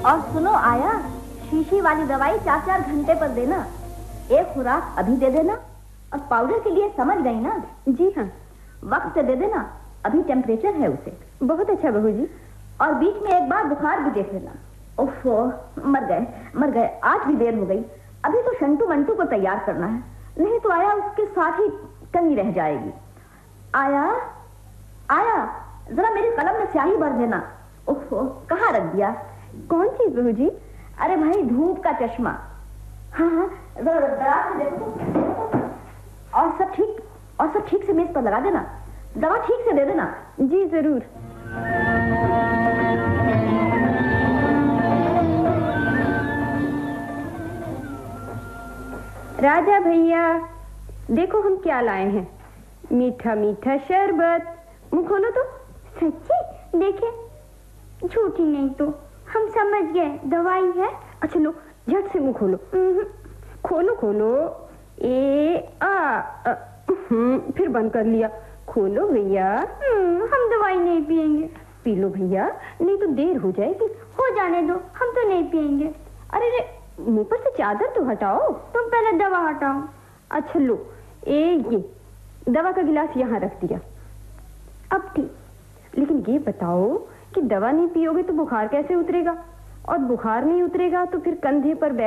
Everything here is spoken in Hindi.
और सुनो आया, शीशी वाली दवाई 4-4 घंटे पर देना। एक खुराक अभी दे देना। और पाउडर के लिए समझ गई ना? जी हाँ। वक्त से दे देना, अभी टेम्परेचर है उसे। बहुत अच्छा बहू जी। और बीच में एक बार बुखार भी देख लेना। ओफो, मर गए, आज भी देर हो गई। अभी तो शंटू मंटू को तैयार करना है, नहीं तो आया उसके साथ ही टंगी रह जाएगी। आया, जरा मेरी कलम में स्याही भर देना। ओहो, कहाँ रख दिया? कौन चीज बहू जी? अरे भाई, धूप का चश्मा। हाँ, जरा दराज से देखो तो। और सब ठीक से मेज पर लगा देना। दवा ठीक से दे देना। जी जरूर। राजा भैया, देखो हम क्या लाए हैं। मीठा मीठा शरबत। मुंह खोलो तो। सच्ची? देखे, झूठी नहीं तो हम समझ गए दवाई है। अच्छा लो, झट से मुंह खोलो। खोलो। फिर बंद कर लिया। खोलो भैया। हम दवाई नहीं पिएंगे। पी लो भैया, नहीं तो देर हो जाएगी। हो जाने दो, हम तो नहीं पिएंगे। अरे मुंह पर से चादर तो हटाओ। तुम पहले दवा हटाओ। अच्छा लो, ये दवा का गिलास यहाँ रख दिया। अब ठीक, लेकिन ये बताओ कि दवा नहीं पियोगे तो बुखार कैसे उतरेगा? और बुखार नहीं उतरेगा तो फिर कंधे पर